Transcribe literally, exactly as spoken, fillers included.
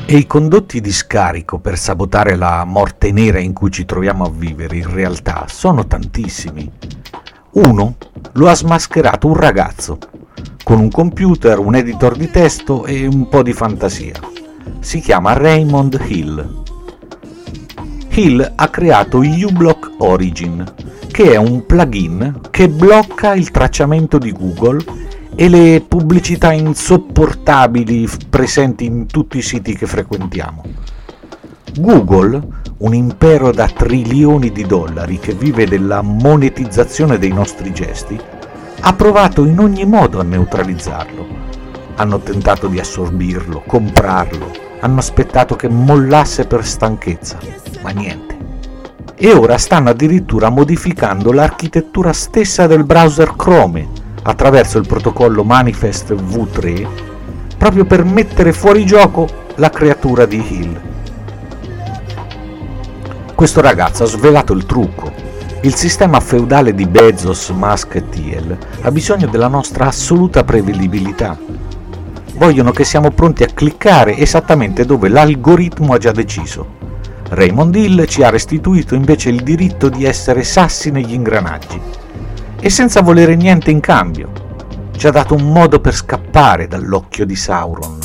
E i condotti di scarico per sabotare la morte nera in cui ci troviamo a vivere in realtà sono tantissimi. Uno lo ha smascherato un ragazzo, con un computer, un editor di testo e un po' di fantasia. Si chiama Raymond Hill. Hill ha creato uBlock Origin, che è un plugin che blocca il tracciamento di Google e le pubblicità insopportabili presenti in tutti i siti che frequentiamo. Google, un impero da trilioni di dollari che vive della monetizzazione dei nostri gesti, ha provato in ogni modo a neutralizzarlo. Hanno tentato di assorbirlo, comprarlo, hanno aspettato che mollasse per stanchezza, ma niente. E ora stanno addirittura modificando l'architettura stessa del browser Chrome attraverso il protocollo Manifest V tre, proprio per mettere fuori gioco la creatura di Hill. Questo ragazzo ha svelato il trucco. Il sistema feudale di Bezos, Musk e Thiel ha bisogno della nostra assoluta prevedibilità. Vogliono che siamo pronti a cliccare esattamente dove l'algoritmo ha già deciso. Raymond Hill ci ha restituito invece il diritto di essere sassi negli ingranaggi. E senza volere niente in cambio, ci ha dato un modo per scappare dall'occhio di Sauron.